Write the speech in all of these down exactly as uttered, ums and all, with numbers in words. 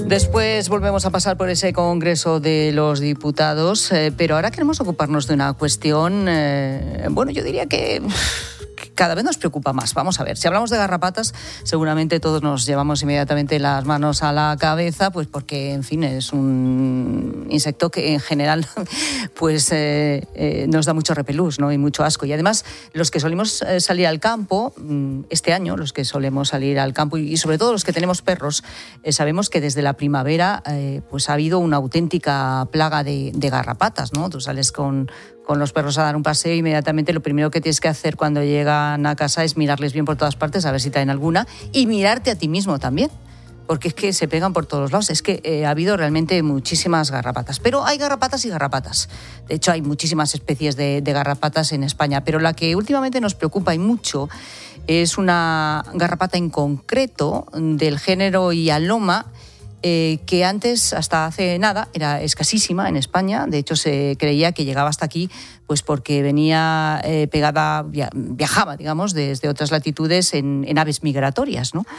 Después volvemos a pasar por ese Congreso de los Diputados, eh, pero ahora queremos ocuparnos de una cuestión, eh, bueno, yo diría que cada vez nos preocupa más. Vamos a ver, si hablamos de garrapatas, seguramente todos nos llevamos inmediatamente las manos a la cabeza, pues porque, en fin, es un insecto que en general pues eh, eh, nos da mucho repelús, ¿no? Y mucho asco. Y además, los que solemos eh, salir al campo, este año, los que solemos salir al campo y, y sobre todo los que tenemos perros, eh, sabemos que desde la primavera eh, pues ha habido una auténtica plaga de, de garrapatas, ¿no? Tú sales con... con los perros a dar un paseo, inmediatamente lo primero que tienes que hacer cuando llegan a casa es mirarles bien por todas partes, a ver si traen alguna, y mirarte a ti mismo también, porque es que se pegan por todos lados. Es que eh, ha habido realmente muchísimas garrapatas, pero hay garrapatas y garrapatas. De hecho, hay muchísimas especies de, de garrapatas en España, pero la que últimamente nos preocupa y mucho es una garrapata en concreto del género Hyaloma, Eh, que antes, hasta hace nada, era escasísima en España. De hecho, se creía que llegaba hasta aquí pues porque venía eh, pegada, via, viajaba, digamos, desde otras latitudes en, en aves migratorias, ¿no?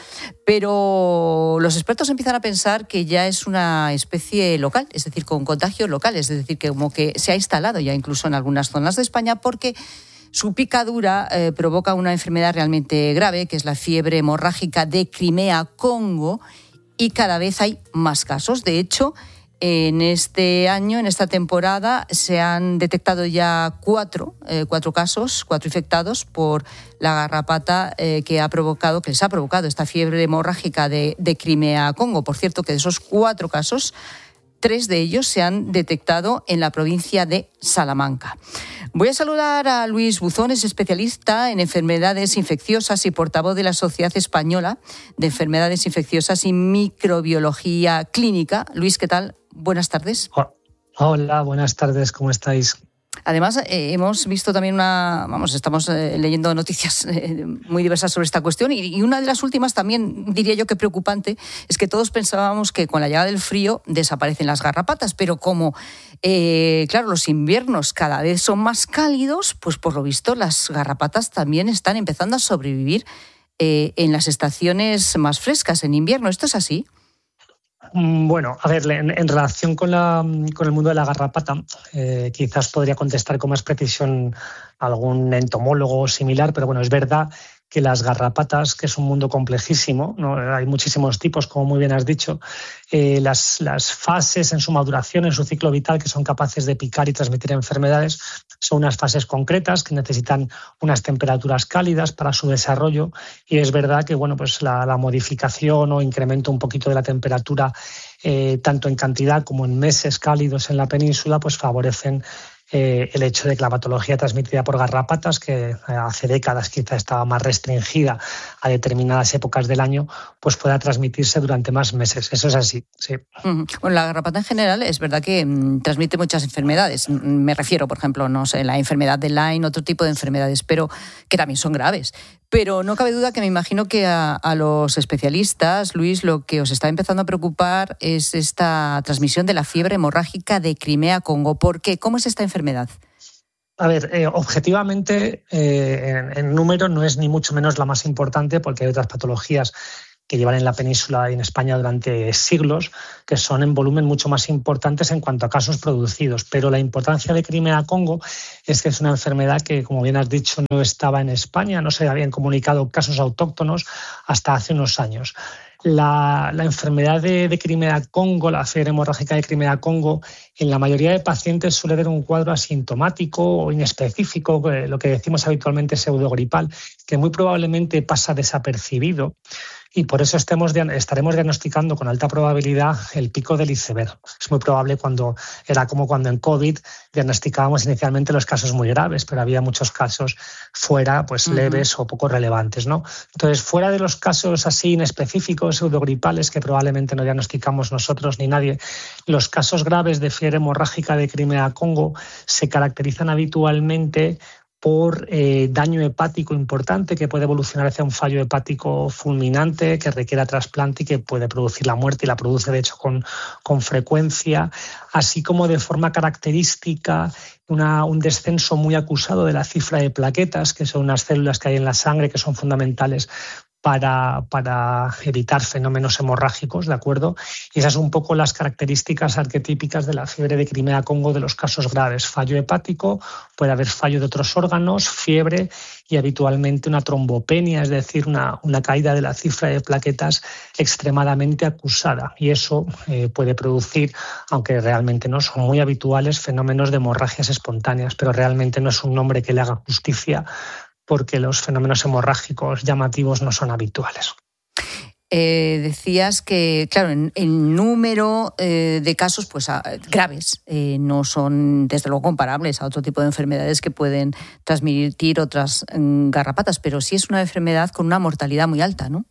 Pero los expertos empiezan a pensar que ya es una especie local, es decir, con contagio local, es decir, que como que se ha instalado ya incluso en algunas zonas de España, porque su picadura eh, provoca una enfermedad realmente grave, que es la fiebre hemorrágica de Crimea-Congo, y cada vez hay más casos. De hecho, en este año, en esta temporada, se han detectado ya cuatro, eh, cuatro casos, cuatro infectados por la garrapata eh, que ha provocado, que les ha provocado esta fiebre hemorrágica de, de Crimea-Congo. Por cierto, que de esos cuatro casos, tres de ellos se han detectado en la provincia de Salamanca. Voy a saludar a Luis Buzón, es especialista en enfermedades infecciosas y portavoz de la Sociedad Española de Enfermedades Infecciosas y Microbiología Clínica. Luis, ¿qué tal? Buenas tardes. Hola, buenas tardes, ¿cómo estáis? Además, eh, hemos visto también una... Vamos, estamos eh, leyendo noticias eh, muy diversas sobre esta cuestión y, y una de las últimas también, diría yo que preocupante, es que todos pensábamos que con la llegada del frío desaparecen las garrapatas, pero como, eh, claro, los inviernos cada vez son más cálidos, pues por lo visto las garrapatas también están empezando a sobrevivir eh, en las estaciones más frescas, en invierno. ¿Esto es así? Bueno, a ver, en, en relación con, la, con el mundo de la garrapata, eh, quizás podría contestar con más precisión algún entomólogo similar, pero bueno, es verdad que las garrapatas, que es un mundo complejísimo, ¿no? Hay muchísimos tipos, como muy bien has dicho, eh, las, las fases en su maduración, en su ciclo vital, que son capaces de picar y transmitir enfermedades, son unas fases concretas que necesitan unas temperaturas cálidas para su desarrollo, y es verdad que bueno, pues la, la modificación o incremento un poquito de la temperatura, eh, tanto en cantidad como en meses cálidos en la península, pues favorecen Eh, el hecho de que la patología transmitida por garrapatas, que hace décadas quizá estaba más restringida a determinadas épocas del año, pues pueda transmitirse durante más meses. Eso es así, sí. Uh-huh. Bueno, la garrapata en general es verdad que mm, transmite muchas enfermedades. Me refiero, por ejemplo, no sé, la enfermedad de Lyme, otro tipo de enfermedades, pero que también son graves. Pero no cabe duda que me imagino que a, a los especialistas, Luis, lo que os está empezando a preocupar es esta transmisión de la fiebre hemorrágica de Crimea-Congo. ¿Por qué? ¿Cómo es esta enfermedad? A ver, eh, objetivamente, eh, en, en número no es ni mucho menos la más importante, porque hay otras patologías que llevan en la península y en España durante siglos, que son en volumen mucho más importantes en cuanto a casos producidos. Pero la importancia de Crimea-Congo es que es una enfermedad que, como bien has dicho, no estaba en España, no se habían comunicado casos autóctonos hasta hace unos años. La, la enfermedad de, de Crimea-Congo, la fiebre hemorrágica de Crimea-Congo, en la mayoría de pacientes suele dar un cuadro asintomático o inespecífico, lo que decimos habitualmente pseudogripal, que muy probablemente pasa desapercibido. Y por eso estemos, estaremos diagnosticando con alta probabilidad el pico del iceberg. Es muy probable cuando era como cuando en COVID diagnosticábamos inicialmente los casos muy graves, pero había muchos casos fuera, pues uh-huh. leves o poco relevantes, ¿no? Entonces, fuera de los casos así inespecíficos, pseudogripales, que probablemente no diagnosticamos nosotros ni nadie, los casos graves de fiebre hemorrágica de Crimea-Congo se caracterizan habitualmente por eh, daño hepático importante que puede evolucionar hacia un fallo hepático fulminante que requiera trasplante y que puede producir la muerte, y la produce de hecho con, con frecuencia, así como de forma característica una, un descenso muy acusado de la cifra de plaquetas, que son unas células que hay en la sangre que son fundamentales para, para evitar fenómenos hemorrágicos, ¿de acuerdo? Y esas son un poco las características arquetípicas de la fiebre de Crimea-Congo de los casos graves. Fallo hepático, puede haber fallo de otros órganos, fiebre y habitualmente una trombopenia, es decir, una, una caída de la cifra de plaquetas extremadamente acusada. Y eso eh, puede producir, aunque realmente no son muy habituales, fenómenos de hemorragias espontáneas, pero realmente no es un nombre que le haga justicia porque los fenómenos hemorrágicos llamativos no son habituales. Eh, decías que, claro, en el número eh, de casos pues a, graves eh, no son, desde luego, comparables a otro tipo de enfermedades que pueden transmitir otras mm, garrapatas, pero sí es una enfermedad con una mortalidad muy alta, ¿no?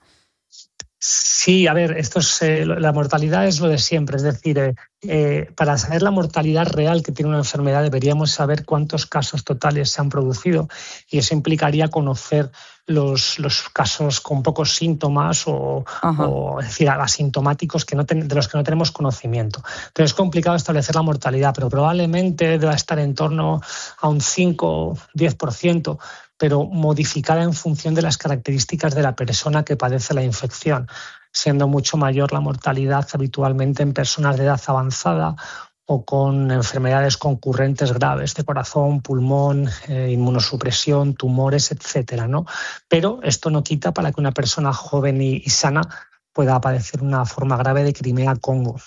Sí, a ver, esto es, eh, la mortalidad es lo de siempre, es decir, eh, eh, para saber la mortalidad real que tiene una enfermedad deberíamos saber cuántos casos totales se han producido y eso implicaría conocer los, los casos con pocos síntomas o, o es decir, asintomáticos que no ten, de los que no tenemos conocimiento. Entonces es complicado establecer la mortalidad, pero probablemente deba estar en torno a un cinco o diez por ciento, pero modificada en función de las características de la persona que padece la infección, siendo mucho mayor la mortalidad habitualmente en personas de edad avanzada o con enfermedades concurrentes graves de corazón, pulmón, eh, inmunosupresión, tumores, etcétera, ¿no? Pero esto no quita para que una persona joven y, y sana pueda padecer una forma grave de Crimea-Congo.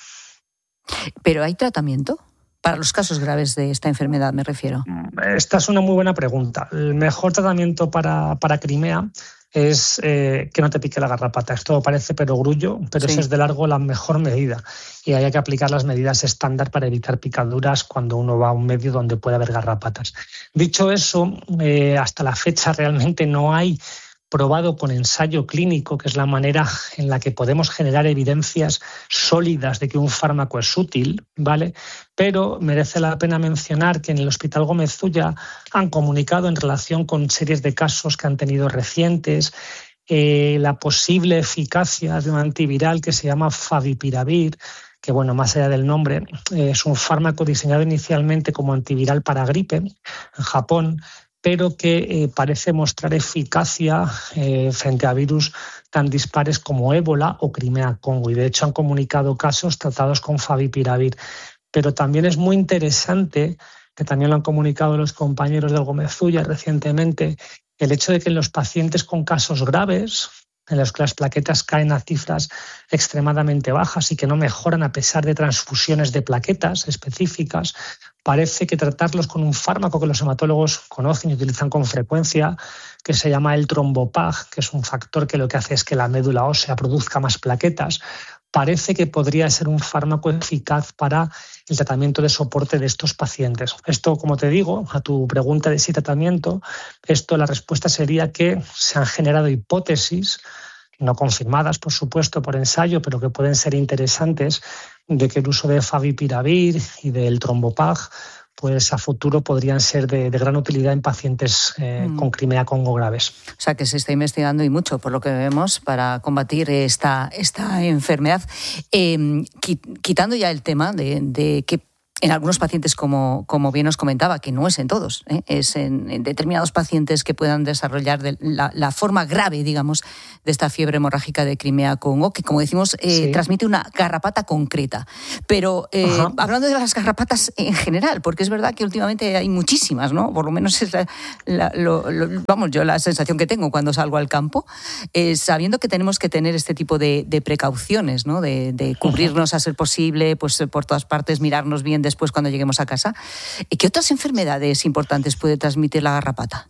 ¿Pero hay tratamiento? Para los casos graves de esta enfermedad, me refiero. Esta es una muy buena pregunta. El mejor tratamiento para, para Crimea es eh, que no te pique la garrapata. Esto parece perogrullo, pero sí. Esa es de largo la mejor medida. Y hay que aplicar las medidas estándar para evitar picaduras cuando uno va a un medio donde puede haber garrapatas. Dicho eso, eh, hasta la fecha realmente no hay probado con ensayo clínico, que es la manera en la que podemos generar evidencias sólidas de que un fármaco es útil, ¿vale? Pero merece la pena mencionar que en el Hospital Gómez Ulla han comunicado en relación con series de casos que han tenido recientes eh, la posible eficacia de un antiviral que se llama Favipiravir, que, bueno, más allá del nombre, eh, es un fármaco diseñado inicialmente como antiviral para gripe en Japón, pero que eh, parece mostrar eficacia eh, frente a virus tan dispares como ébola o Crimea-Congo. Y de hecho han comunicado casos tratados con Favipiravir. Pero también es muy interesante, que también lo han comunicado los compañeros del Gómez Ulla recientemente, el hecho de que en los pacientes con casos graves, en los que las plaquetas caen a cifras extremadamente bajas y que no mejoran a pesar de transfusiones de plaquetas específicas, parece que tratarlos con un fármaco que los hematólogos conocen y utilizan con frecuencia, que se llama el trombopag, que es un factor que lo que hace es que la médula ósea produzca más plaquetas, parece que podría ser un fármaco eficaz para el tratamiento de soporte de estos pacientes. Esto, como te digo, a tu pregunta de si tratamiento, esto la respuesta sería que se han generado hipótesis, no confirmadas, por supuesto, por ensayo, pero que pueden ser interesantes, de que el uso de Favipiravir y del trombopag pues a futuro podrían ser de, de gran utilidad en pacientes eh, mm. con Crimea-Congo graves. O sea, que se está investigando y mucho, por lo que vemos, para combatir esta, esta enfermedad. Eh, quitando ya el tema de, de que en algunos pacientes, como, como bien os comentaba, que no es en todos, ¿eh? es en, en determinados pacientes que puedan desarrollar de la, la forma grave, digamos, de esta fiebre hemorrágica de Crimea-Congo, que, como decimos, eh, sí. transmite una garrapata concreta. Pero eh, hablando de las garrapatas en general, porque es verdad que últimamente hay muchísimas, ¿no? Por lo menos es la, la, lo, lo, vamos, yo la sensación que tengo cuando salgo al campo, eh, sabiendo que tenemos que tener este tipo de, de precauciones, ¿no? De, de cubrirnos a ser posible, pues por todas partes, mirarnos bien después cuando lleguemos a casa. ¿Qué otras enfermedades importantes puede transmitir la garrapata?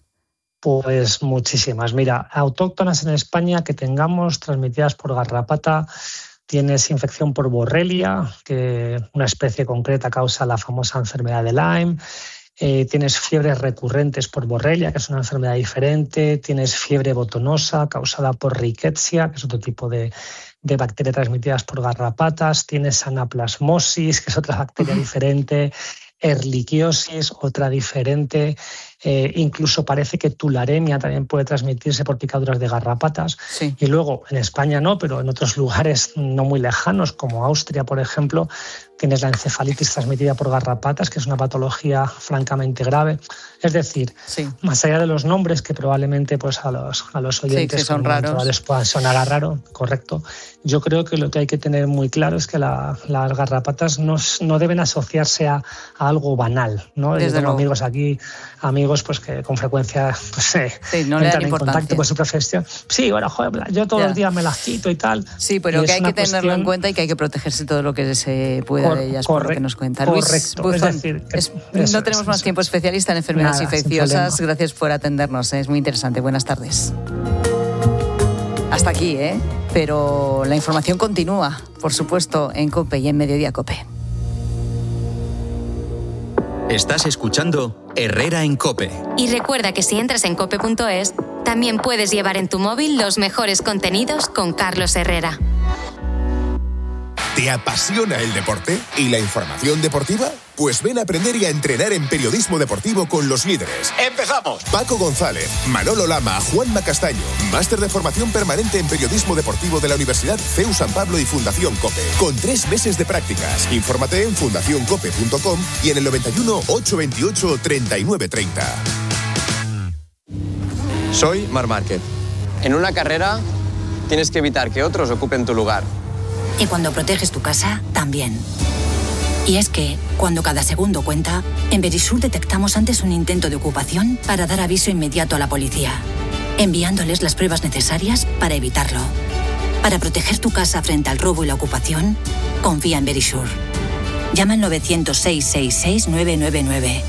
Pues muchísimas. Mira, autóctonas en España que tengamos transmitidas por garrapata, tienes infección por borrelia, que una especie concreta causa la famosa enfermedad de Lyme. Eh, tienes fiebres recurrentes por borrelia, que es una enfermedad diferente. Tienes fiebre botonosa causada por rickettsia, que es otro tipo de, de bacterias transmitidas por garrapatas. Tienes anaplasmosis, que es otra bacteria diferente. Erliquiosis, otra diferente. Eh, incluso parece que tularemia también puede transmitirse por picaduras de garrapatas. Sí. Y luego, en España no, pero en otros lugares no muy lejanos, como Austria, por ejemplo, tienes la encefalitis transmitida por garrapatas, que es una patología francamente grave. Es decir, sí. más allá de los nombres, que probablemente pues, a, los, a los oyentes sí, que son raros, les puedan sonar a raro, correcto, yo creo que lo que hay que tener muy claro es que la, las garrapatas no, no deben asociarse a, a algo banal, ¿no? Yo tengo amigos aquí, amigos pues que con frecuencia pues, eh, sí, no entran en contacto con su profesión. Sí, bueno, joder, yo todos ya. los días me las quito y tal. Sí, pero que hay que tenerlo cuestión... en cuenta y que hay que protegerse todo lo que se pueda Cor- de ellas, correcto, por lo que nos cuenta. Luis Buzón, es decir, que, es, eso, no tenemos eso, más eso. tiempo, especialista en enfermedades Nada, infecciosas. Gracias por atendernos, es muy interesante. Buenas tardes. Hasta aquí, ¿eh? Pero la información continúa, por supuesto, en COPE y en Mediodía COPE. Estás escuchando Herrera en COPE. Y recuerda que si entras en cope punto es, también puedes llevar en tu móvil los mejores contenidos con Carlos Herrera. ¿Te apasiona el deporte y la información deportiva? Pues ven a aprender y a entrenar en periodismo deportivo con los líderes. ¡Empezamos! Paco González, Manolo Lama, Juanma Castaño. Máster de formación permanente en periodismo deportivo de la Universidad C E U San Pablo y Fundación COPE. Con tres meses de prácticas. Infórmate en fundación cope punto com y en el noventa y uno, ochocientos veintiocho, treinta y nueve treinta. Soy Marc Márquez. En una carrera tienes que evitar que otros ocupen tu lugar. Y cuando proteges tu casa, también. Y es que, cuando cada segundo cuenta, en Verisur detectamos antes un intento de ocupación para dar aviso inmediato a la policía, enviándoles las pruebas necesarias para evitarlo. Para proteger tu casa frente al robo y la ocupación, confía en Verisur. Llama al novecientos, seiscientos sesenta y seis, novecientos noventa y nueve.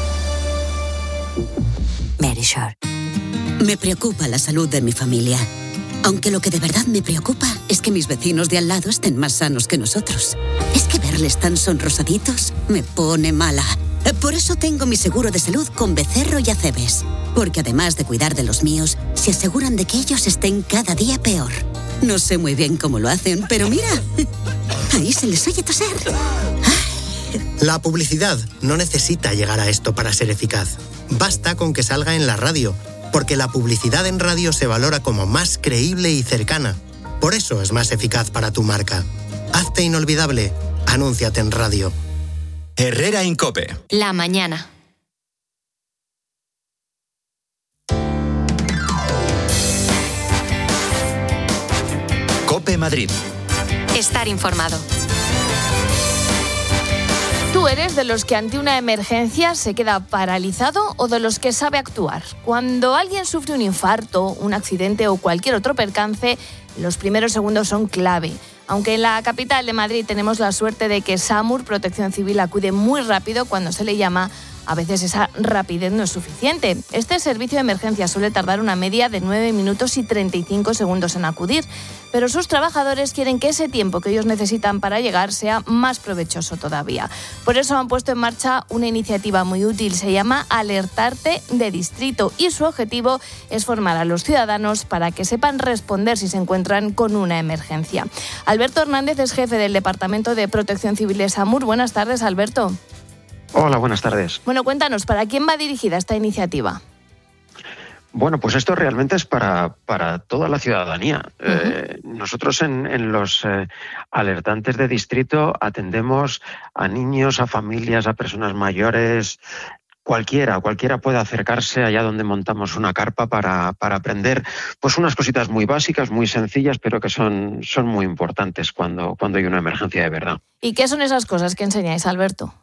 Verisur. Me preocupa la salud de mi familia. Aunque lo que de verdad me preocupa es que mis vecinos de al lado estén más sanos que nosotros. Es que verles tan sonrosaditos me pone mala. Por eso tengo mi seguro de salud con Becerro y Acebes. Porque además de cuidar de los míos, se aseguran de que ellos estén cada día peor. No sé muy bien cómo lo hacen, pero mira, ahí se les oye toser. La publicidad no necesita llegar a esto para ser eficaz. Basta con que salga en la radio. Porque la publicidad en radio se valora como más creíble y cercana. Por eso es más eficaz para tu marca. Hazte inolvidable. Anúnciate en radio. Herrera en COPE. La mañana. COPE Madrid. Estar informado. ¿Tú eres de los que ante una emergencia se queda paralizado o de los que sabe actuar? Cuando alguien sufre un infarto, un accidente o cualquier otro percance, los primeros segundos son clave. Aunque en la capital de Madrid tenemos la suerte de que SAMUR, Protección Civil, acude muy rápido cuando se le llama, a veces esa rapidez no es suficiente. Este servicio de emergencia suele tardar una media de nueve minutos y treinta y cinco segundos en acudir, pero sus trabajadores quieren que ese tiempo que ellos necesitan para llegar sea más provechoso todavía. Por eso han puesto en marcha una iniciativa muy útil, se llama Alertarte de Distrito, y su objetivo es formar a los ciudadanos para que sepan responder si se encuentran con una emergencia. Alberto Hernández es jefe del Departamento de Protección Civil de SAMUR. Buenas tardes, Alberto. Hola, buenas tardes. Bueno, cuéntanos, ¿para quién va dirigida esta iniciativa? Bueno, pues esto realmente es para, para toda la ciudadanía. Uh-huh. Eh, nosotros en, en los eh, alertantes de distrito atendemos a niños, a familias, a personas mayores. Cualquiera, cualquiera puede acercarse allá donde montamos una carpa para, para aprender pues unas cositas muy básicas, muy sencillas, pero que son, son muy importantes cuando, cuando hay una emergencia de verdad. ¿Y qué son esas cosas que enseñáis, Alberto?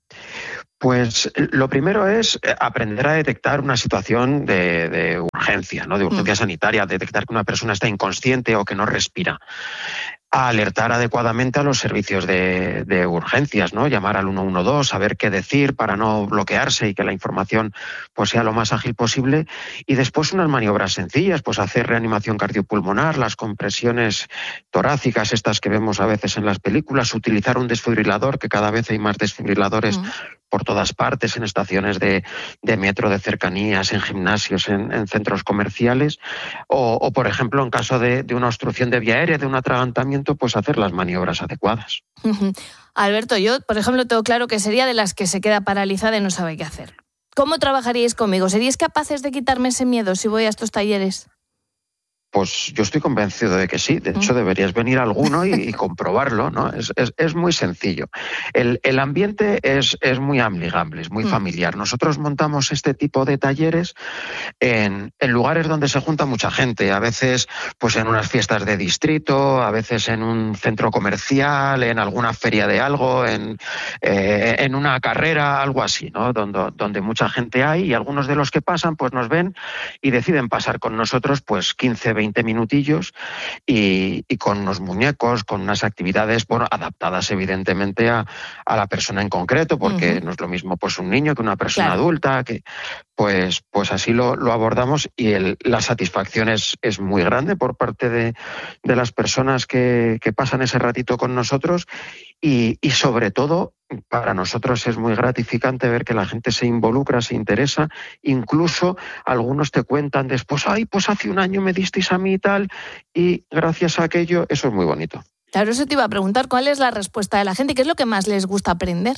Pues lo primero es aprender a detectar una situación de, de urgencia, ¿no? De urgencia mm. sanitaria, detectar que una persona está inconsciente o que no respira. A alertar adecuadamente a los servicios de, de urgencias, ¿no? Llamar al uno uno dos, saber qué decir para no bloquearse y que la información pues sea lo más ágil posible. Y después unas maniobras sencillas, pues hacer reanimación cardiopulmonar, las compresiones torácicas, estas que vemos a veces en las películas, utilizar un desfibrilador, que cada vez hay más desfibriladores mm. por todas partes, en estaciones de, de metro, de cercanías, en gimnasios, en, en centros comerciales, o, o por ejemplo, en caso de, de una obstrucción de vía aérea, de un atragantamiento, pues hacer las maniobras adecuadas. Uh-huh. Alberto, yo, por ejemplo, tengo claro que sería de las que se queda paralizada y no sabe qué hacer. ¿Cómo trabajaríais conmigo? ¿Seríais capaces de quitarme ese miedo si voy a estos talleres? Pues yo estoy convencido de que sí. De hecho, deberías venir a alguno y, y comprobarlo, ¿no? Es, es, es muy sencillo. El, el ambiente es, es muy amigable, es muy mm. familiar. Nosotros montamos este tipo de talleres en, en lugares donde se junta mucha gente. A veces, pues en unas fiestas de distrito, a veces en un centro comercial, en alguna feria de algo, en, eh, en una carrera, algo así, ¿no? Donde, donde mucha gente hay y algunos de los que pasan, pues nos ven y deciden pasar con nosotros, pues quince, veinte minutillos y, y con unos muñecos, con unas actividades bueno, adaptadas evidentemente a, a la persona en concreto, porque uh-huh. no es lo mismo pues un niño que una persona claro. adulta, que pues, pues así lo, lo abordamos y el, la satisfacción es, es muy grande por parte de, de las personas que, que pasan ese ratito con nosotros y, y sobre todo para nosotros es muy gratificante ver que la gente se involucra, se interesa, incluso algunos te cuentan después, ay, pues hace un año me disteis a mí y tal, y gracias a aquello, eso es muy bonito. Claro, eso te iba a preguntar, ¿cuál es la respuesta de la gente? ¿Qué es lo que más les gusta aprender?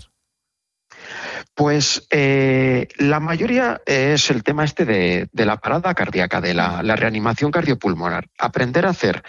Pues eh, la mayoría es el tema este de, de la parada cardíaca, de la, la reanimación cardiopulmonar. Aprender a hacer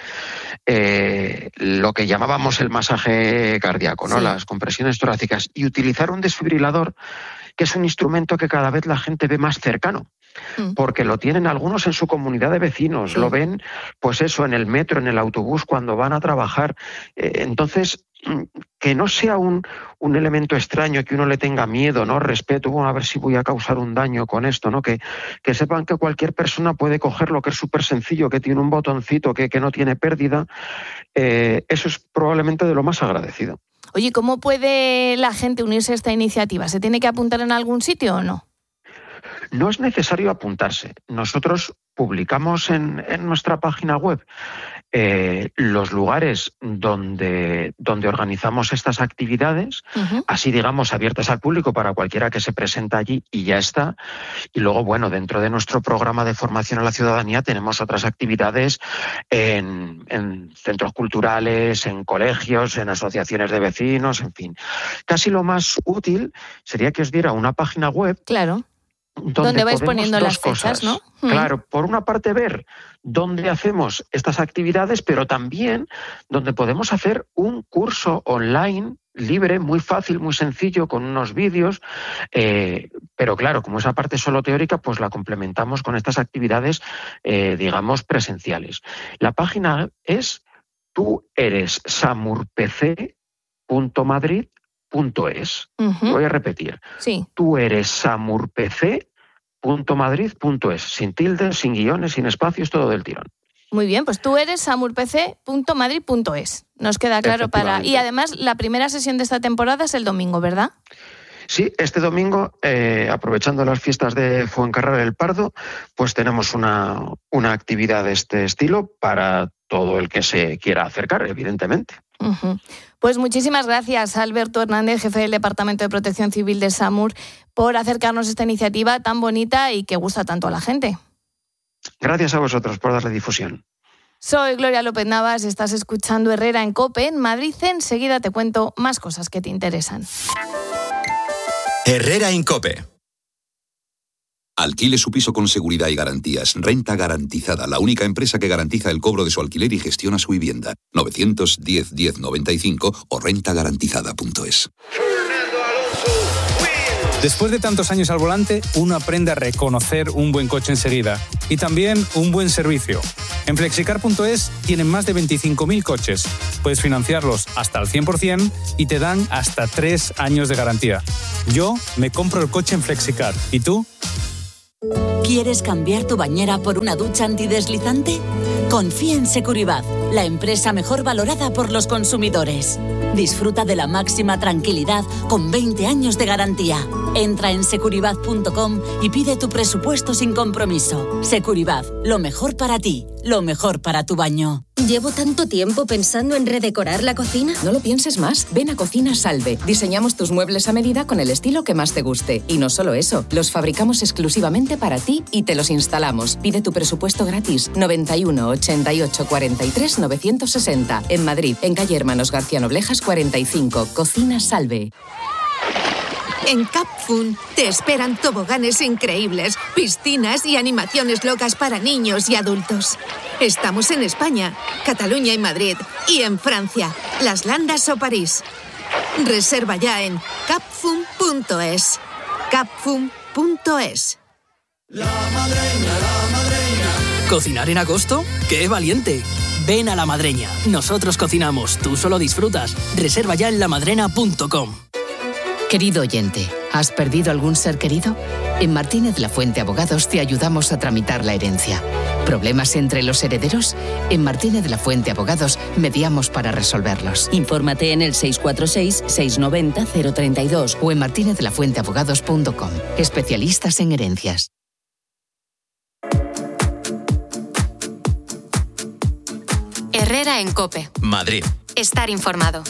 eh, lo que llamábamos el masaje cardíaco, ¿no? Sí. Las compresiones torácicas y utilizar un desfibrilador, que es un instrumento que cada vez la gente ve más cercano. Porque lo tienen algunos en su comunidad de vecinos, sí. lo ven, pues eso, en el metro, en el autobús, cuando van a trabajar. Eh, entonces, que no sea un, un elemento extraño, que uno le tenga miedo, ¿no? Respeto, bueno, a ver si voy a causar un daño con esto, ¿no? Que, que sepan que cualquier persona puede cogerlo, que es súper sencillo, que tiene un botoncito, que, que no tiene pérdida. Eh, eso es probablemente de lo más agradecido. Oye, ¿cómo puede la gente unirse a esta iniciativa? ¿Se tiene que apuntar en algún sitio o no? No es necesario apuntarse. Nosotros publicamos en, en nuestra página web eh, los lugares donde, donde organizamos estas actividades, uh-huh. así digamos abiertas al público para cualquiera que se presenta allí y ya está. Y luego, bueno, dentro de nuestro programa de formación a la ciudadanía tenemos otras actividades en, en centros culturales, en colegios, en asociaciones de vecinos, en fin. Casi lo más útil sería que os diera una página web. Claro. Donde, donde vais poniendo las fechas, ¿no? Claro, por una parte ver dónde hacemos estas actividades, pero también donde podemos hacer un curso online libre, muy fácil, muy sencillo, con unos vídeos, eh, pero claro, como esa parte solo teórica, pues la complementamos con estas actividades, eh, digamos, presenciales. La página es tú eres samurpc punto madrid punto es. Uh-huh. Voy a repetir. Sí. Tú eres samurpc punto madrid punto es. Sin tildes, sin guiones, sin espacios, todo del tirón. Muy bien, pues tú eres samurpc punto madrid punto es. Nos queda claro para... Y además, la primera sesión de esta temporada es el domingo, ¿verdad? Sí, este domingo, eh, aprovechando las fiestas de Fuencarral el Pardo, pues tenemos una, una actividad de este estilo para todo el que se quiera acercar, evidentemente. Uh-huh. Pues muchísimas gracias, Alberto Hernández, jefe del Departamento de Protección Civil de SAMUR, por acercarnos a esta iniciativa tan bonita y que gusta tanto a la gente. Gracias a vosotros por darle difusión. Soy Gloria López Navas, estás escuchando Herrera en COPE en Madrid. Enseguida te cuento más cosas que te interesan. Herrera en COPE. Alquile su piso con seguridad y garantías. Renta Garantizada, la única empresa que garantiza el cobro de su alquiler y gestiona su vivienda. novecientos diez diez noventa y cinco o renta garantizada punto es. Después de tantos años al volante, uno aprende a reconocer un buen coche enseguida y también un buen servicio. En flexicar punto es tienen más de veinticinco mil coches. Puedes financiarlos hasta el cien por ciento y te dan hasta tres años de garantía. Yo me compro el coche en Flexicar. ¿Y tú? ¿Quieres cambiar tu bañera por una ducha antideslizante? Confía en Securibat, la empresa mejor valorada por los consumidores. Disfruta de la máxima tranquilidad con veinte años de garantía. Entra en securibat punto com y pide tu presupuesto sin compromiso. Securibat, lo mejor para ti, lo mejor para tu baño. ¿Llevo tanto tiempo pensando en redecorar la cocina? No lo pienses más. Ven a Cocina Salve. Diseñamos tus muebles a medida con el estilo que más te guste. Y no solo eso, los fabricamos exclusivamente para ti y te los instalamos. Pide tu presupuesto gratis. noventa y uno, ochenta y ocho, cuarenta y tres, novecientos sesenta. En Madrid, en calle Hermanos García Noblejas cuarenta y cinco. Cocina Salve. En C A P Fun te esperan toboganes increíbles, piscinas y animaciones locas para niños y adultos. Estamos en España, Cataluña y Madrid, y en Francia, Las Landas o París. Reserva ya en capfun punto es. capfun punto es. ¿Cocinar en agosto? ¡Qué valiente! Ven a La Madreña. Nosotros cocinamos, tú solo disfrutas. Reserva ya en la madrena punto com. Querido oyente, ¿has perdido algún ser querido? En Martínez La Fuente Abogados te ayudamos a tramitar la herencia. ¿Problemas entre los herederos? En Martínez La Fuente Abogados mediamos para resolverlos. Infórmate en el seis cuatro seis, seis nueve cero, cero tres dos o en martinez la fuente abogados punto com. Especialistas en herencias. Herrera en COPE. Madrid. Estar informado.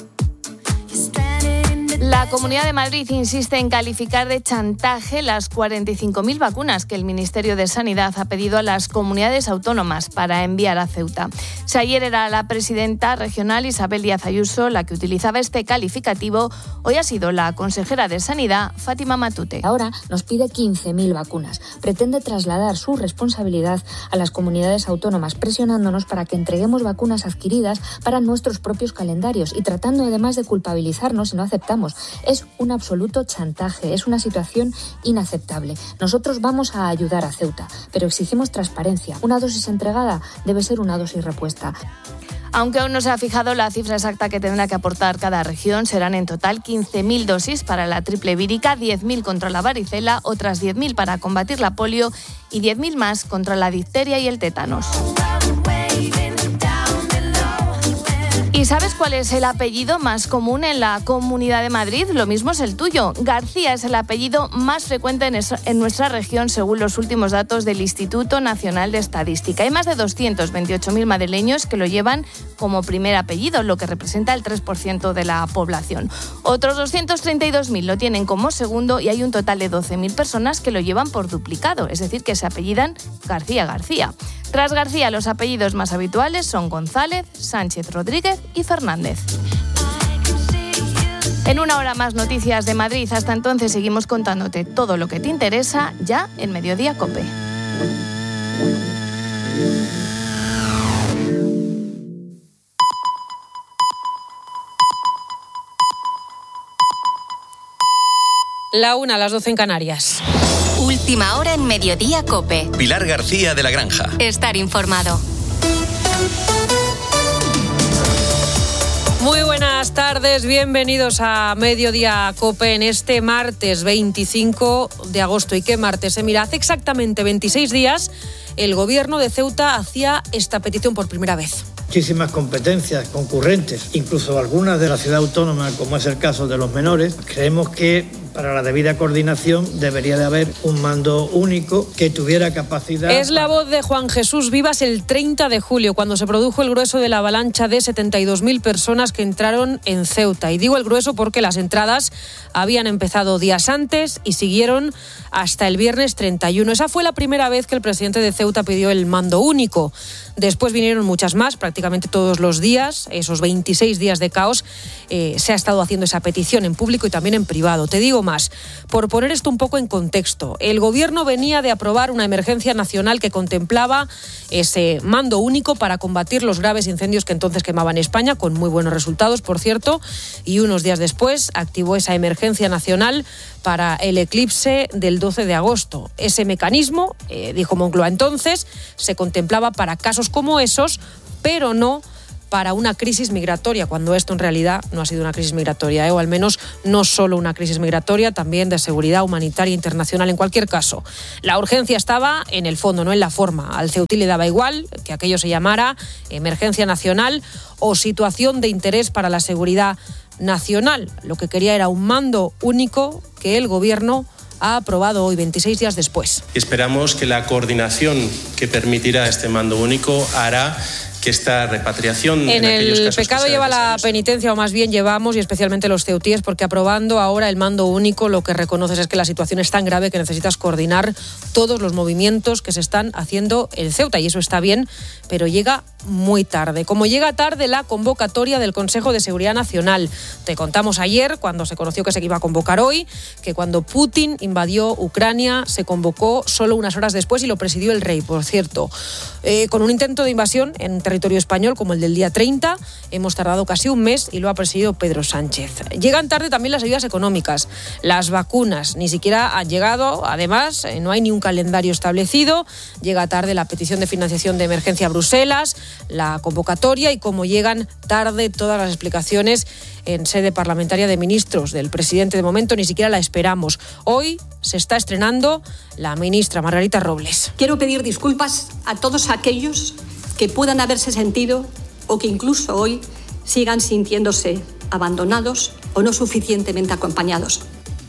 La Comunidad de Madrid insiste en calificar de chantaje las cuarenta y cinco mil vacunas que el Ministerio de Sanidad ha pedido a las comunidades autónomas para enviar a Ceuta. Si ayer era la presidenta regional Isabel Díaz Ayuso la que utilizaba este calificativo, hoy ha sido la consejera de Sanidad, Fátima Matute. Ahora nos pide quince mil vacunas. Pretende trasladar su responsabilidad a las comunidades autónomas, presionándonos para que entreguemos vacunas adquiridas para nuestros propios calendarios y tratando además de culpabilizarnos si no aceptamos. Es un absoluto chantaje, es una situación inaceptable. Nosotros vamos a ayudar a Ceuta, pero exigimos transparencia. Una dosis entregada debe ser una dosis repuesta. Aunque aún no se ha fijado la cifra exacta que tendrá que aportar cada región, serán en total quince mil dosis para la triple vírica, diez mil contra la varicela, otras diez mil para combatir la polio y diez mil más contra la difteria y el tétanos. ¿Y sabes cuál es el apellido más común en la Comunidad de Madrid? Lo mismo es el tuyo. García es el apellido más frecuente en nuestra región, según los últimos datos del Instituto Nacional de Estadística. Hay más de doscientos veintiocho mil madrileños que lo llevan como primer apellido, lo que representa el tres por ciento de la población. Otros doscientos treinta y dos mil lo tienen como segundo y hay un total de doce mil personas que lo llevan por duplicado, es decir, que se apellidan García García. Tras García, los apellidos más habituales son González, Sánchez Rodríguez y Fernández. En una hora más noticias de Madrid. Hasta entonces seguimos contándote todo lo que te interesa ya en Mediodía COPE. La una, a las doce en Canarias. Última hora en Mediodía COPE. Pilar García de la Granja. Estar informado. Muy buenas tardes, bienvenidos a Mediodía COPE en este martes veinticinco de agosto. ¿Y qué martes? Eh, mira, hace exactamente veintiséis días el gobierno de Ceuta hacía esta petición por primera vez. Muchísimas competencias concurrentes, incluso algunas de la ciudad autónoma, como es el caso de los menores. Creemos que para la debida coordinación debería de haber un mando único que tuviera capacidad... Es la voz de Juan Jesús Vivas el treinta de julio, cuando se produjo el grueso de la avalancha de setenta y dos mil personas que entraron en Ceuta. Y digo el grueso porque las entradas habían empezado días antes y siguieron hasta el viernes treinta y uno. Esa fue la primera vez que el presidente de Ceuta pidió el mando único. Después vinieron muchas más, prácticamente todos los días, esos veintiséis días de caos. Eh, se ha estado haciendo esa petición en público y también en privado. Te digo más, por poner esto un poco en contexto, el gobierno venía de aprobar una emergencia nacional que contemplaba ese mando único para combatir los graves incendios que entonces quemaban España, con muy buenos resultados, por cierto, y unos días después activó esa emergencia nacional para el eclipse del doce de agosto. Ese mecanismo, eh, dijo Moncloa entonces, se contemplaba para casos como esos, pero no para una crisis migratoria, cuando esto en realidad no ha sido una crisis migratoria, ¿eh? o al menos no solo una crisis migratoria, también de seguridad humanitaria internacional. En cualquier caso, la urgencia estaba en el fondo, no en la forma. Al ceutí le daba igual que aquello se llamara emergencia nacional o situación de interés para la seguridad nacional. Lo que quería era un mando único que el gobierno ha aprobado hoy, veintiséis días después. Esperamos que la coordinación que permitirá este mando único hará que que esta repatriación... En, en aquellos el casos pecado que lleva la penitencia, o más bien llevamos, y especialmente los ceutíes, porque aprobando ahora el mando único, lo que reconoces es que la situación es tan grave que necesitas coordinar todos los movimientos que se están haciendo en Ceuta, y eso está bien, pero llega muy tarde. Como llega tarde la convocatoria del Consejo de Seguridad Nacional. Te contamos ayer, cuando se conoció que se iba a convocar hoy, que cuando Putin invadió Ucrania se convocó solo unas horas después y lo presidió el rey, por cierto. Eh, con un intento de invasión en territorio español como el del día treinta, hemos tardado casi un mes y lo ha presidido Pedro Sánchez. Llegan tarde también las ayudas económicas, las vacunas, ni siquiera han llegado, además, eh, no hay ni un calendario establecido, llega tarde la petición de financiación de emergencia a Bruselas, la convocatoria, y como llegan tarde todas las explicaciones en sede parlamentaria de ministros del presidente, de momento ni siquiera la esperamos. Hoy se está estrenando la ministra Margarita Robles. Quiero pedir disculpas a todos aquellos que puedan haberse sentido o que incluso hoy sigan sintiéndose abandonados o no suficientemente acompañados.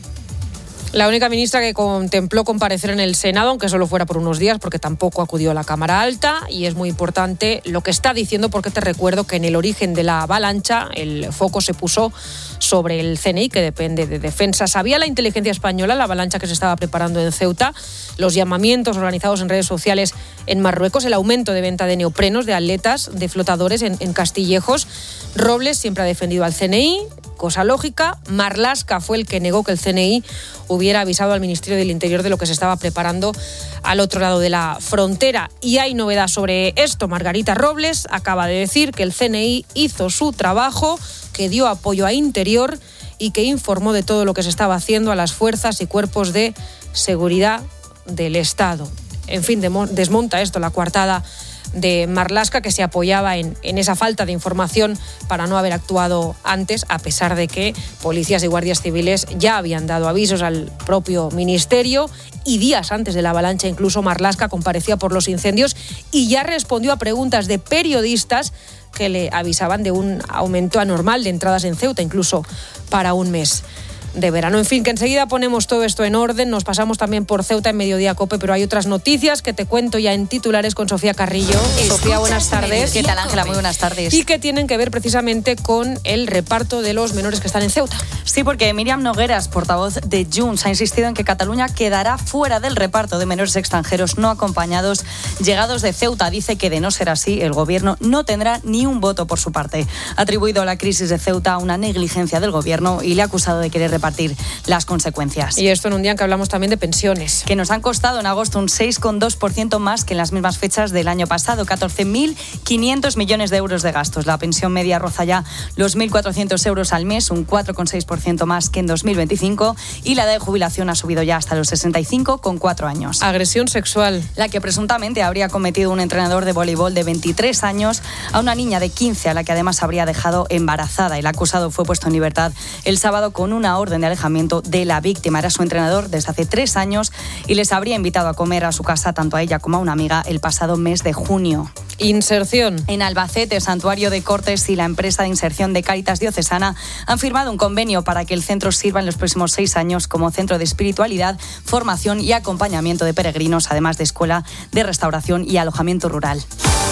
La única ministra que contempló comparecer en el Senado, aunque solo fuera por unos días, porque tampoco acudió a la Cámara Alta, y es muy importante lo que está diciendo, porque te recuerdo que en el origen de la avalancha el foco se puso sobre el C N I, que depende de Defensa. Sabía la inteligencia española la avalancha que se estaba preparando en Ceuta, los llamamientos organizados en redes sociales en Marruecos, el aumento de venta de neoprenos, de aletas, de flotadores en, en Castillejos. Robles siempre ha defendido al C N I, cosa lógica. Marlaska fue el que negó que el C N I hubiera avisado al Ministerio del Interior de lo que se estaba preparando al otro lado de la frontera. Y hay novedad sobre esto. Margarita Robles acaba de decir que el C N I hizo su trabajo, que dio apoyo a Interior y que informó de todo lo que se estaba haciendo a las fuerzas y cuerpos de seguridad del Estado. En fin, desmonta esto la coartada de Marlaska, que se apoyaba en, en esa falta de información para no haber actuado antes, a pesar de que policías y guardias civiles ya habían dado avisos al propio ministerio, y días antes de la avalancha incluso Marlaska comparecía por los incendios y ya respondió a preguntas de periodistas que le avisaban de un aumento anormal de entradas en Ceuta, incluso para un mes de verano. En fin, que enseguida ponemos todo esto en orden. Nos pasamos también por Ceuta en Mediodía Cope, pero hay otras noticias que te cuento ya en titulares con Sofía Carrillo. Sofía, buenas tardes. ¿Qué tal, Ángela? Muy buenas tardes. Y que tienen que ver precisamente con el reparto de los menores que están en Ceuta. Sí, porque Míriam Nogueras, portavoz de Junts, ha insistido en que Cataluña quedará fuera del reparto de menores extranjeros no acompañados llegados de Ceuta. Dice que, de no ser así, el gobierno no tendrá ni un voto por su parte. Ha atribuido la crisis de Ceuta a una negligencia del gobierno y le ha acusado de querer repartir las consecuencias. Y esto en un día en que hablamos también de pensiones, que nos han costado en agosto un seis coma dos por ciento más que en las mismas fechas del año pasado, catorce mil quinientos millones de euros de gastos. La pensión media roza ya los mil cuatrocientos euros al mes, un cuatro coma seis por ciento más que en dos mil veinticinco, y la edad de jubilación ha subido ya hasta los sesenta y cinco con cuatro años. Agresión sexual, la que presuntamente habría cometido un entrenador de voleibol de veintitrés años a una niña de quince, a la que además habría dejado embarazada. El acusado fue puesto en libertad el sábado con una orden de alejamiento de la víctima. Era su entrenador desde hace tres años y les habría invitado a comer a su casa tanto a ella como a una amiga el pasado mes de junio. Inserción. En Albacete, Santuario de Cortes y la empresa de inserción de Cáritas Diocesana han firmado un convenio para que el centro sirva en los próximos seis años como centro de espiritualidad, formación y acompañamiento de peregrinos, además de escuela de restauración y alojamiento rural.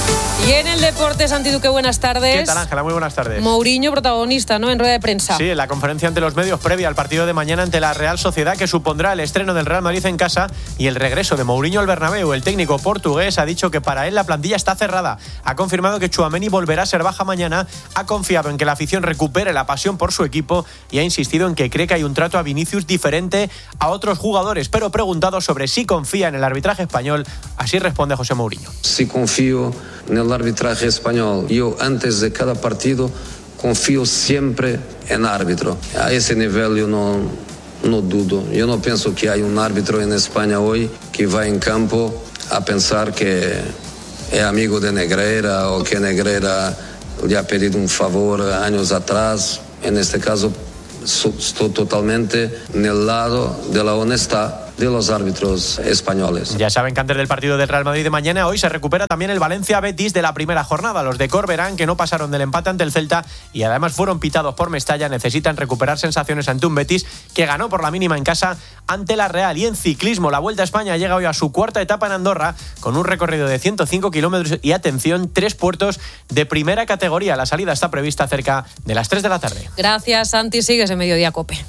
Y en el deporte, Santi Duque, buenas tardes. ¿Qué tal, Ángela? Muy buenas tardes. Mourinho, protagonista, ¿no?, en rueda de prensa. Sí, en la conferencia ante los medios previa al partido de mañana ante la Real Sociedad, que supondrá el estreno del Real Madrid en casa y el regreso de Mourinho al Bernabéu. El técnico portugués ha dicho que para él la plantilla está cerrada. Ha confirmado que Tchouaméni volverá a ser baja mañana. Ha confiado en que la afición recupere la pasión por su equipo y ha insistido en que cree que hay un trato a Vinicius diferente a otros jugadores. Pero preguntado sobre si confía en el arbitraje español, así responde José Mourinho. Sí confío en el arbitraje español. Yo antes de cada partido confío siempre en árbitro. A ese nivel yo no, no dudo. Yo no pienso que hay un árbitro en España hoy que va en campo a pensar que es amigo de Negreira o que Negreira le ha pedido un favor años atrás. En este caso estoy totalmente en el lado de la honestidad de los árbitros españoles. Ya saben que antes del partido del Real Madrid de mañana, hoy se recupera también el Valencia-Betis de la primera jornada. Los de Corberán, que no pasaron del empate ante el Celta y además fueron pitados por Mestalla, necesitan recuperar sensaciones ante un Betis que ganó por la mínima en casa ante la Real. Y en ciclismo, la Vuelta a España llega hoy a su cuarta etapa en Andorra, con un recorrido de ciento cinco kilómetros y, atención, tres puertos de primera categoría. La salida está prevista cerca de las tres de la tarde. Gracias, Santi. Sigues en Mediodía COPE.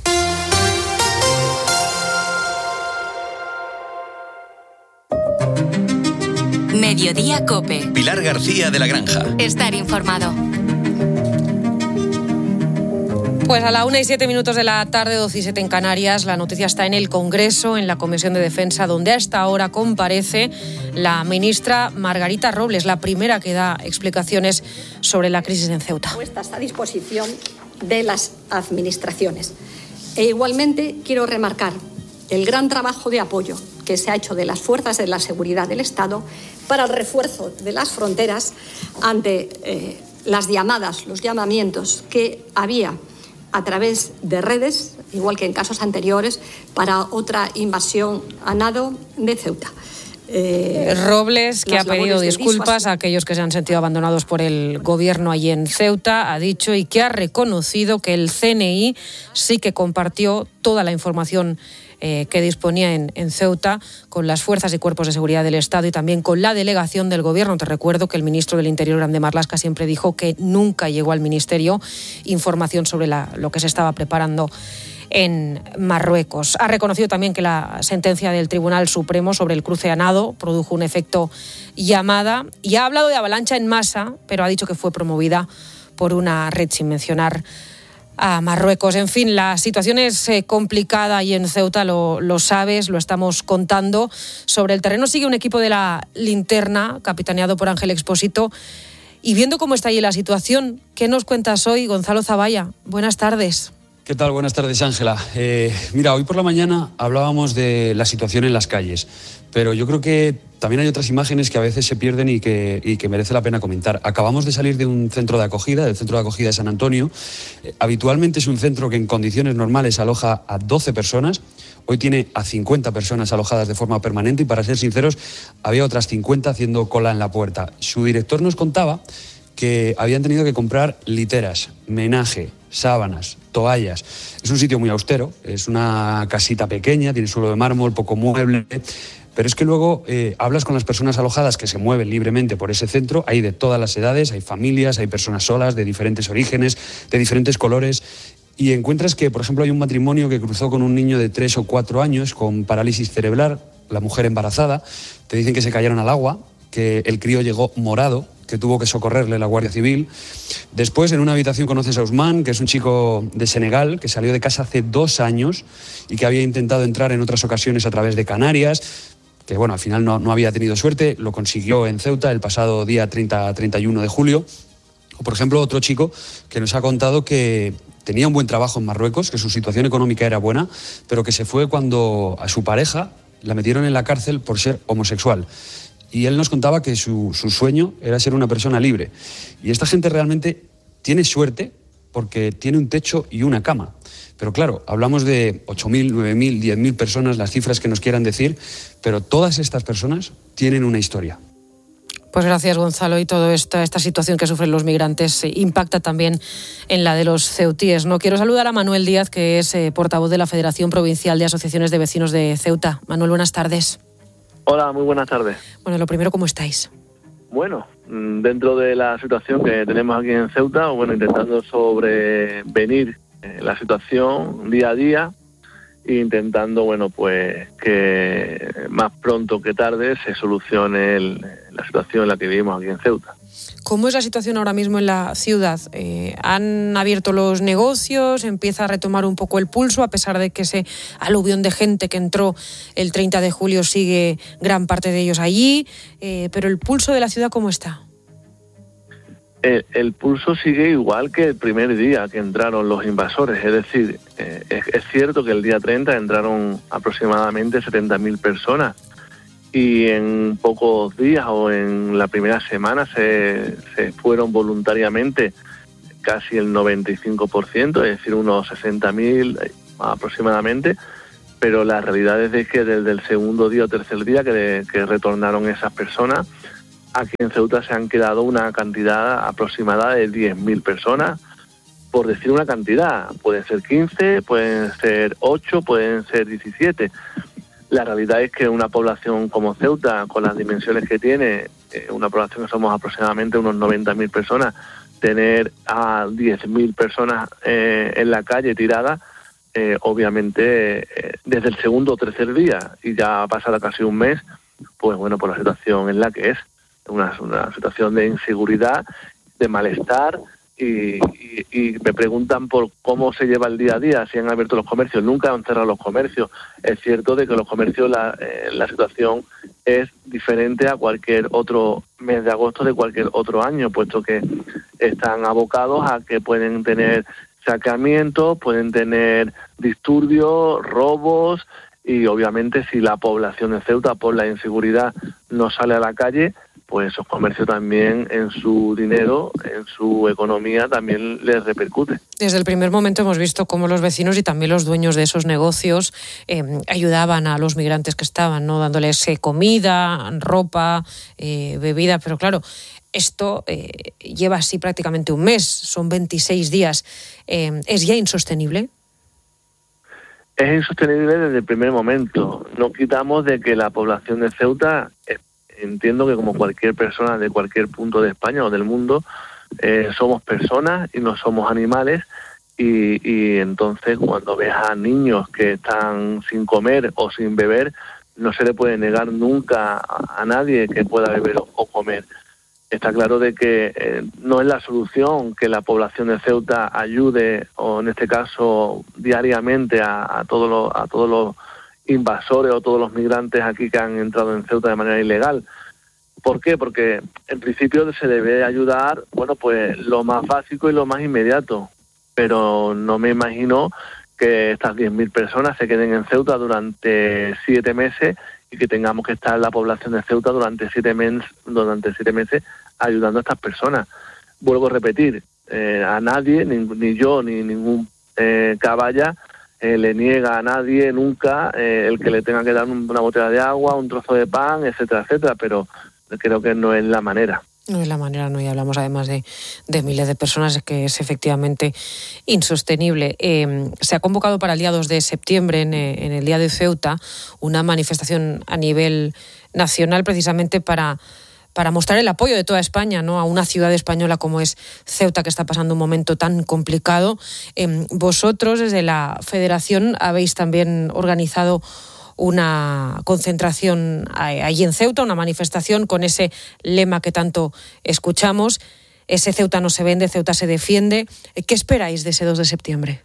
Mediodía COPE. Pilar García de la Granja. Estar informado. Pues a la una y siete minutos de la tarde, doce y siete en Canarias, la noticia está en el Congreso, en la Comisión de Defensa, donde a esta hora comparece la ministra Margarita Robles, la primera que da explicaciones sobre la crisis en Ceuta. Está a disposición de las administraciones. E igualmente quiero remarcar el gran trabajo de apoyo que se ha hecho de las fuerzas de la seguridad del Estado para el refuerzo de las fronteras ante eh, las llamadas, los llamamientos que había a través de redes, igual que en casos anteriores, para otra invasión a nado de Ceuta. Eh, Robles, que ha pedido disculpas a aquellos que se han sentido abandonados por el gobierno allí en Ceuta, ha dicho y que ha reconocido que el C N I sí que compartió toda la información eh, que disponía en, en Ceuta con las fuerzas y cuerpos de seguridad del Estado y también con la delegación del gobierno. Te recuerdo que el ministro del Interior, Grande Marlaska, siempre dijo que nunca llegó al ministerio información sobre la, lo que se estaba preparando en Marruecos. Ha reconocido también que la sentencia del Tribunal Supremo sobre el cruce a nado produjo un efecto llamada y ha hablado de avalancha en masa, pero ha dicho que fue promovida por una red, sin mencionar a Marruecos. En fin, la situación es eh, complicada y en Ceuta lo, lo sabes, lo estamos contando. Sobre el terreno sigue un equipo de la Linterna, capitaneado por Ángel Expósito. Y viendo cómo está allí la situación, ¿qué nos cuentas hoy, Gonzalo Zavalla? Buenas tardes. ¿Qué tal? Buenas tardes, Ángela. Eh, mira, hoy por la mañana hablábamos de la situación en las calles, pero yo creo que también hay otras imágenes que a veces se pierden y que, y que merece la pena comentar. Acabamos de salir de un centro de acogida, del centro de acogida de San Antonio. Eh, habitualmente es un centro que en condiciones normales aloja a doce personas. Hoy tiene a cincuenta personas alojadas de forma permanente y, para ser sinceros, había otras cincuenta haciendo cola en la puerta. Su director nos contaba que habían tenido que comprar literas, menaje, sábanas, toallas. Es un sitio muy austero, es una casita pequeña, tiene suelo de mármol, poco mueble, pero es que luego eh, hablas con las personas alojadas que se mueven libremente por ese centro, hay de todas las edades, hay familias, hay personas solas de diferentes orígenes, de diferentes colores, y encuentras que, por ejemplo, hay un matrimonio que cruzó con un niño de tres o cuatro años con parálisis cerebral, la mujer embarazada, te dicen que se cayeron al agua, que el crío llegó morado, que tuvo que socorrerle la Guardia Civil. Después, en una habitación conoces a Ousmane, que es un chico de Senegal, que salió de casa hace dos años y que había intentado entrar en otras ocasiones a través de Canarias, que bueno, al final no, no había tenido suerte, lo consiguió en Ceuta el pasado día treinta, treinta y uno de julio. O, por ejemplo, otro chico que nos ha contado que tenía un buen trabajo en Marruecos, que su situación económica era buena, pero que se fue cuando a su pareja la metieron en la cárcel por ser homosexual. Y él nos contaba que su, su sueño era ser una persona libre. Y esta gente realmente tiene suerte porque tiene un techo y una cama. Pero claro, hablamos de ocho mil, nueve mil, diez mil personas, las cifras que nos quieran decir, pero todas estas personas tienen una historia. Pues gracias, Gonzalo. Y toda esta, esta situación que sufren los migrantes eh, impacta también en la de los ceutíes, ¿no? Quiero saludar a Manuel Díaz, que es eh, portavoz de la Federación Provincial de Asociaciones de Vecinos de Ceuta. Manuel, buenas tardes. Hola, muy buenas tardes. Bueno, lo primero, ¿cómo estáis? Bueno, dentro de la situación que tenemos aquí en Ceuta, bueno, intentando sobrevenir la situación día a día e intentando, bueno, pues que más pronto que tarde se solucione el, la situación en la que vivimos aquí en Ceuta. ¿Cómo es la situación ahora mismo en la ciudad? Eh, ¿Han abierto los negocios? ¿Empieza a retomar un poco el pulso a pesar de que ese aluvión de gente que entró el treinta de julio sigue gran parte de ellos allí? Eh, ¿Pero el pulso de la ciudad cómo está? El, el pulso sigue igual que el primer día que entraron los invasores. Es decir, eh, es, es cierto que el día treinta entraron aproximadamente setenta mil personas. Y en pocos días o en la primera semana se, se fueron voluntariamente casi el noventa y cinco por ciento, es decir, unos sesenta mil aproximadamente, pero la realidad es de que desde el segundo día o tercer día que, que retornaron esas personas, aquí en Ceuta se han quedado una cantidad aproximada de diez mil personas, por decir una cantidad. Pueden ser quince, pueden ser ocho, pueden ser diecisiete. La realidad es que una población como Ceuta, con las dimensiones que tiene, eh, una población que somos aproximadamente unos noventa mil personas, tener a diez mil personas eh, en la calle tiradas, eh, obviamente eh, desde el segundo o tercer día, y ya ha pasado casi un mes, pues bueno, por la situación en la que es, una, una situación de inseguridad, de malestar, y, y, y me preguntan por cómo se lleva el día a día, si han abierto los comercios. Nunca han cerrado los comercios. Es cierto de que los comercios, la, eh, la situación es diferente a cualquier otro mes de agosto de cualquier otro año, puesto que están abocados a que pueden tener saqueamientos, pueden tener disturbios, robos, y obviamente si la población de Ceuta por la inseguridad no sale a la calle, pues esos comercios también en su dinero, en su economía también les repercute. Desde el primer momento hemos visto cómo los vecinos y también los dueños de esos negocios eh, ayudaban a los migrantes que estaban, ¿no? Dándoles eh, comida, ropa, eh, bebida, pero claro, esto eh, lleva así prácticamente un mes, son veintiséis días. Eh, ¿Es ya insostenible? Es insostenible desde el primer momento. No quitamos de que la población de Ceuta, entiendo que como cualquier persona de cualquier punto de España o del mundo, eh, somos personas y no somos animales, y, y entonces cuando ves a niños que están sin comer o sin beber, no se le puede negar nunca a, a nadie que pueda beber o, o comer. Está claro de que eh, no es la solución que la población de Ceuta ayude, o en este caso diariamente, a, a todos los a todos los invasores o todos los migrantes aquí que han entrado en Ceuta de manera ilegal. ¿Por qué? Porque en principio se debe ayudar, bueno, pues lo más básico y lo más inmediato, pero no me imagino que estas diez mil personas se queden en Ceuta durante siete meses y que tengamos que estar la población de Ceuta durante siete, mes, durante siete meses ayudando a estas personas. Vuelvo a repetir, eh, a nadie, ni, ni yo, ni ningún eh, caballa, eh, le niega a nadie nunca eh, el que le tenga que dar un, una botella de agua, un trozo de pan, etcétera, etcétera, pero creo que no es la manera. No es la manera, no, y hablamos además de, de miles de personas, es que es efectivamente insostenible. Eh, se ha convocado para el día dos de septiembre, en, en el Día de Ceuta, una manifestación a nivel nacional precisamente para, para mostrar el apoyo de toda España, ¿no?, a una ciudad española como es Ceuta, que está pasando un momento tan complicado. Eh, vosotros, desde la Federación, habéis también organizado una concentración allí en Ceuta, una manifestación con ese lema que tanto escuchamos, ese Ceuta no se vende, Ceuta se defiende. ¿Qué esperáis de ese dos de septiembre?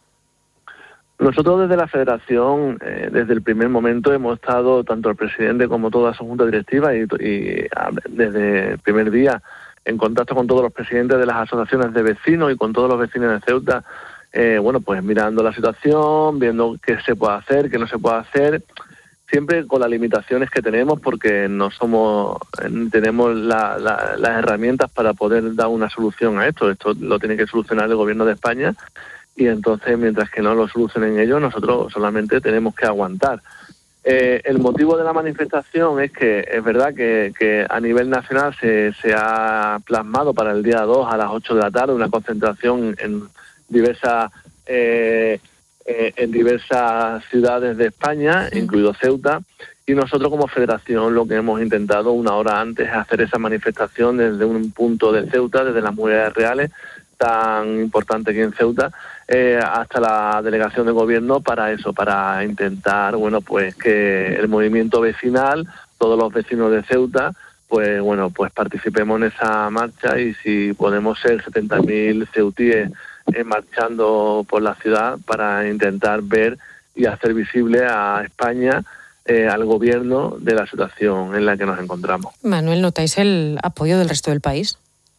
Nosotros desde la Federación, eh, desde el primer momento hemos estado, tanto el presidente como toda su junta directiva, y, y desde el primer día en contacto con todos los presidentes de las asociaciones de vecinos y con todos los vecinos de Ceuta, Eh, bueno, pues mirando la situación, viendo qué se puede hacer, qué no se puede hacer, siempre con las limitaciones que tenemos, porque no somos, tenemos la, la, las herramientas para poder dar una solución a esto. Esto lo tiene que solucionar el gobierno de España, y entonces mientras que no lo solucionen ellos, nosotros solamente tenemos que aguantar. Eh, el motivo de la manifestación es que es verdad que, que a nivel nacional se, se ha plasmado para el día dos a las ocho de la tarde una concentración en diversas eh, eh, en diversas ciudades de España, sí, incluido Ceuta, y nosotros como federación lo que hemos intentado una hora antes es hacer esa manifestación desde un punto de Ceuta, desde las murallas reales, tan importante aquí en Ceuta, eh, hasta la delegación de gobierno, para eso, para intentar, bueno, pues que el movimiento vecinal, todos los vecinos de Ceuta, pues bueno, pues participemos en esa marcha, y si podemos ser setenta mil ceutíes Eh, marchando por la ciudad para intentar ver y hacer visible a España, eh, al gobierno, de la situación en la que nos encontramos. Manuel, ¿notáis el apoyo del resto del país?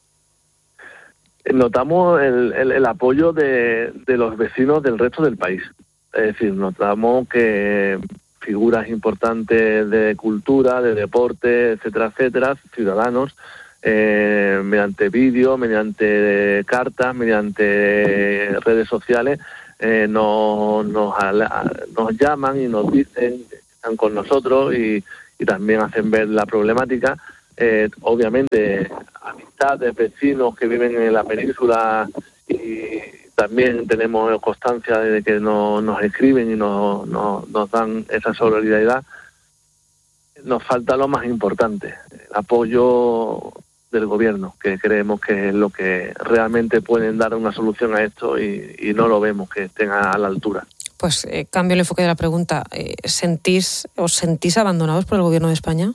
Notamos el, el, el apoyo de, de los vecinos del resto del país. Es decir, notamos que figuras importantes de cultura, de deporte, etcétera, etcétera, ciudadanos, Eh, mediante vídeos, mediante cartas, mediante redes sociales, eh, nos, nos, nos llaman y nos dicen que están con nosotros y, y también hacen ver la problemática. Eh, obviamente, amistades, vecinos que viven en la península, y también tenemos constancia de que no, nos escriben y nos, nos, nos dan esa solidaridad. Nos falta lo más importante, el apoyo del gobierno, que creemos que es lo que realmente pueden dar una solución a esto y, y no lo vemos que estén a la altura. Pues eh, cambio el enfoque de la pregunta. Eh, ¿Sentís, os sentís abandonados por el gobierno de España?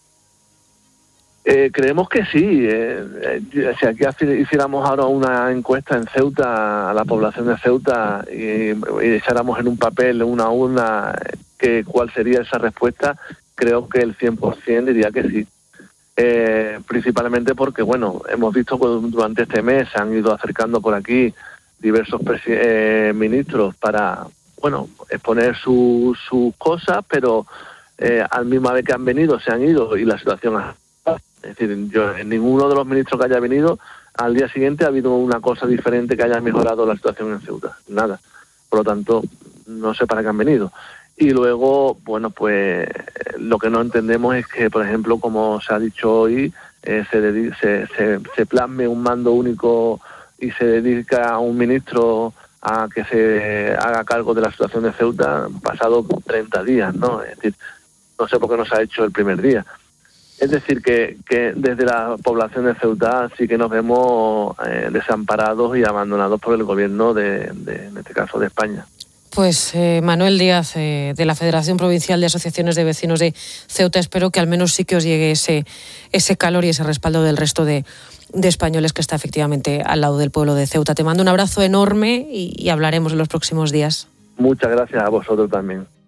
Eh, creemos que sí. Eh, eh, si aquí hiciéramos ahora una encuesta en Ceuta, a la población de Ceuta, y, y echáramos en un papel, una urna, que cuál sería esa respuesta, creo que el cien por ciento diría que sí. Eh, principalmente porque, bueno, hemos visto que durante este mes se han ido acercando por aquí diversos eh, ministros para, bueno, exponer sus su cosas, pero eh, al misma vez que han venido se han ido y la situación ha... Es decir, yo, en ninguno de los ministros que haya venido, al día siguiente ha habido una cosa diferente que haya mejorado la situación en Ceuta. Nada. Por lo tanto, no sé para qué han venido. Y luego, bueno, pues lo que no entendemos es que, por ejemplo, como se ha dicho hoy, eh, se, dedi- se, se, se plasme un mando único y se dedica a un ministro a que se haga cargo de la situación de Ceuta pasado treinta días, ¿no? Es decir, no sé por qué no se ha hecho el primer día. Es decir, que, que desde la población de Ceuta sí que nos vemos eh, desamparados y abandonados por el gobierno de, de, en este caso, de España. Pues eh, Manuel Díaz, eh, de la Federación Provincial de Asociaciones de Vecinos de Ceuta, espero que al menos sí que os llegue ese, ese calor y ese respaldo del resto de, de españoles que está efectivamente al lado del pueblo de Ceuta. Te mando un abrazo enorme y, y hablaremos en los próximos días. Muchas gracias a vosotros también.